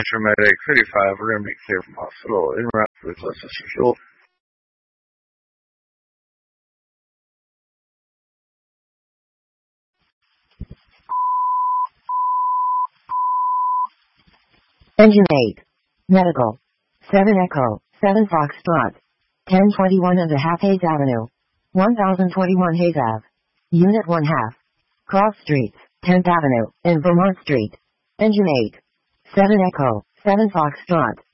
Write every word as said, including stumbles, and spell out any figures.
Medic thirty-five, we're going to be clear from hospital en route to the closest fuel. Engine eight. Medical. seven Echo, seven Foxtrot. ten twenty-one and a half Hayes Avenue. one thousand twenty-one Hayes Ave. Unit one half. Cross Streets, tenth Avenue, and Vermont Street. Engine eight. seven Echo, seven Foxtrot.